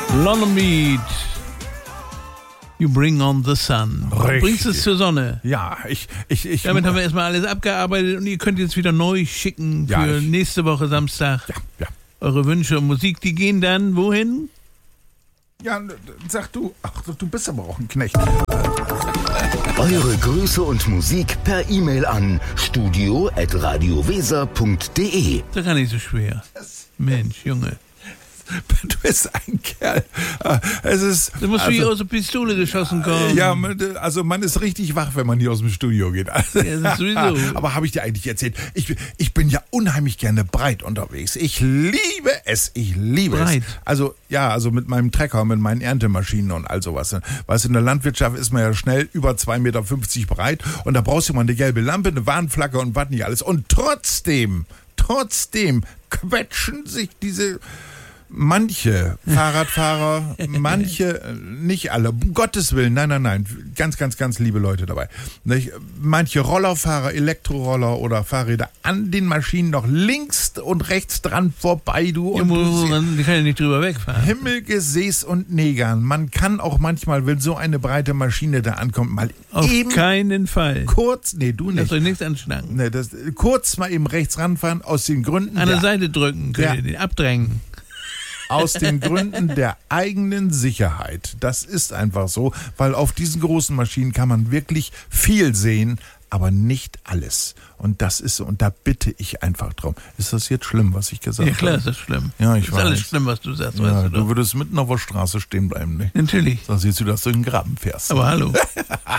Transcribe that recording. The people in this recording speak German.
London Beat. You bring on the sun. Du bringst es zur Sonne. Ja, ich Damit haben wir erstmal alles abgearbeitet und ihr könnt jetzt wieder neu schicken für nächste Woche Samstag. Ja. Eure Wünsche und Musik, die gehen dann wohin? Ja, sag du. Ach, du bist aber auch ein Knecht. Eure Grüße und Musik per E-Mail an studio@radioweser.de. Das ist gar nicht so schwer. Mensch, Junge. Du bist ein Kerl. Es ist. Du musst wie aus der Pistole geschossen kommen. Ja, also man ist richtig wach, wenn man hier aus dem Studio geht. Also, ja, das ist sowieso. Aber habe ich dir eigentlich erzählt? Ich bin ja unheimlich gerne breit unterwegs. Ich liebe es. Breit. Also mit meinem Trecker, mit meinen Erntemaschinen und all sowas. Weißt du, in der Landwirtschaft ist man ja schnell über 2,50 Meter breit und da brauchst du mal eine gelbe Lampe, eine Warnflagge und was nicht alles. Und trotzdem quetschen sich diese manche Fahrradfahrer, manche, nicht alle, um Gottes Willen, nein, ganz, ganz, ganz liebe Leute dabei. Manche Rollerfahrer, Elektroroller oder Fahrräder an den Maschinen noch links und rechts dran vorbei, die kann ja nicht drüber wegfahren. Himmelgesäß und Negern. Man kann auch manchmal, wenn so eine breite Maschine da ankommt, mal auf eben keinen Fall. Kurz, nee, du nicht. Lass euch nichts anschlagen. Nee, kurz mal eben rechts ranfahren, aus den Gründen an der Seite drücken, könnt ihr den abdrängen. Aus den Gründen der eigenen Sicherheit. Das ist einfach so, weil auf diesen großen Maschinen kann man wirklich viel sehen, aber nicht alles. Und das ist so, und da bitte ich einfach drum. Ist das jetzt schlimm, was ich gesagt habe? Ja klar, ist das schlimm. Ja, ich weiß. Ist alles schlimm, was du sagst, ja, weißt du würdest mitten auf der Straße stehen bleiben, ne? Natürlich. Sonst siehst du, dass du in den Graben fährst. Aber hallo.